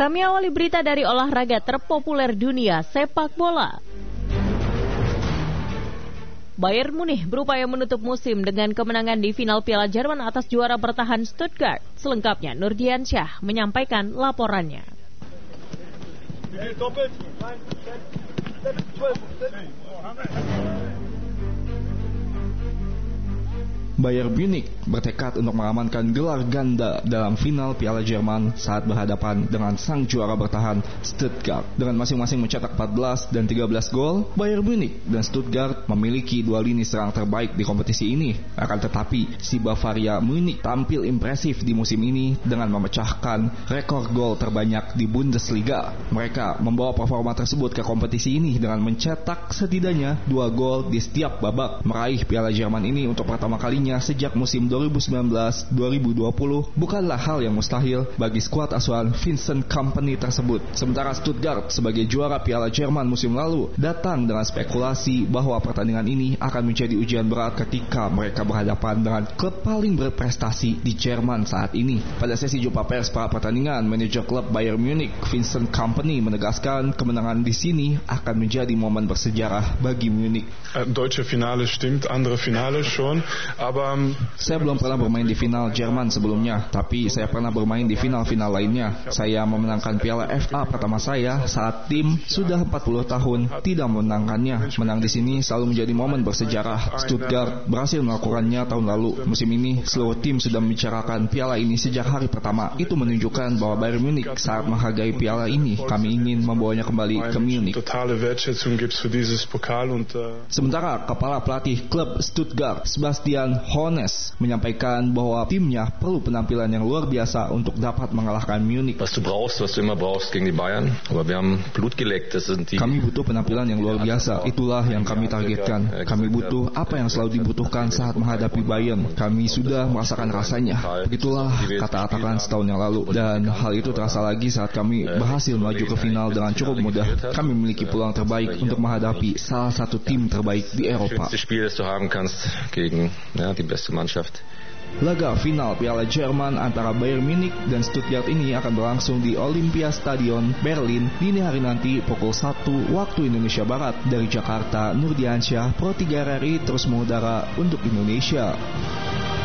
Kami awali berita dari olahraga terpopuler dunia, sepak bola. Bayern Munich berupaya menutup musim dengan kemenangan di final Piala Jerman atas juara bertahan Stuttgart. Selengkapnya Nurdiansyah menyampaikan laporannya. Bayern Munich bertekad untuk mengamankan gelar ganda dalam final Piala Jerman saat berhadapan dengan sang juara bertahan Stuttgart. Dengan masing-masing mencetak 14 dan 13 gol, Bayern Munich dan Stuttgart memiliki dua lini serang terbaik di kompetisi ini. Akan tetapi, si Bavaria Munich tampil impresif di musim ini dengan memecahkan rekor gol terbanyak di Bundesliga. Mereka membawa performa tersebut ke kompetisi ini dengan mencetak setidaknya 2 gol di setiap babak. Meraih Piala Jerman ini untuk pertama kalinya sejak musim 2019-2020 bukanlah hal yang mustahil bagi skuad asuhan Vincent Kompany tersebut. Sementara Stuttgart sebagai juara Piala Jerman musim lalu datang dengan spekulasi bahwa pertandingan ini akan menjadi ujian berat ketika mereka berhadapan dengan klub paling berprestasi di Jerman saat ini. Pada sesi jumpa pers pra pertandingan, manajer klub Bayern Munich Vincent Kompany menegaskan kemenangan di sini akan menjadi momen bersejarah bagi Munich. Deutsche Finale stimmt, andere Finale schon, aber saya belum pernah bermain di final Jerman sebelumnya, tapi saya pernah bermain di final-final lainnya. Saya memenangkan Piala FA pertama saya saat tim sudah 40 tahun tidak memenangkannya. Menang di sini selalu menjadi momen bersejarah. Stuttgart berhasil melakukannya tahun lalu. Musim ini seluruh tim sudah membicarakan piala ini sejak hari pertama. Itu menunjukkan bahwa Bayern Munich sangat menghargai piala ini. Kami ingin membawanya kembali ke Munich. Sementara kepala pelatih klub Stuttgart Sebastian Hoeneß menyampaikan bahwa timnya perlu penampilan yang luar biasa untuk dapat mengalahkan Munich. Kami butuh penampilan yang luar biasa. Itulah yang kami targetkan. Kami butuh apa yang selalu dibutuhkan saat menghadapi Bayern. Kami sudah merasakan rasanya. Begitulah kata Atakan setahun yang lalu. Dan hal itu terasa lagi saat kami berhasil melaju ke final dengan cukup mudah. Kami memiliki peluang terbaik untuk menghadapi salah satu tim terbaik di Eropa. Die beste Mannschaft. Laga final Piala Jerman antara Bayern Munich dan Stuttgart ini akan berlangsung di Olympiastadion Berlin dini hari nanti pukul 1 waktu Indonesia Barat. Dari Jakarta, Nurdiansyah, Pro 3 RRI terus mengudara untuk Indonesia.